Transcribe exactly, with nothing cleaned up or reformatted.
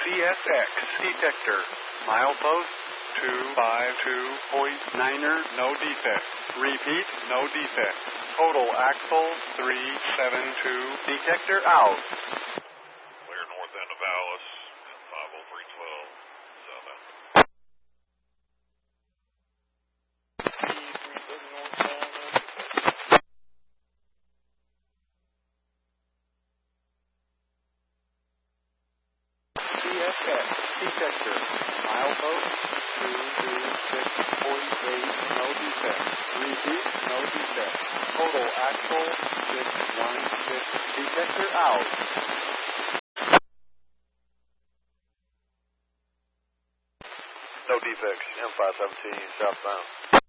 C S X detector. Milepost two five two point niner, no defect. Repeat, no defect. Total axle three seven two. Detector out. Clear north end of Alice, five oh three twelve, southbound. C S X detector. Milepost two two six point eight, no defect. Repeat, no defect. Total axle six one six. Detector out. No defects, M five seventeen, southbound.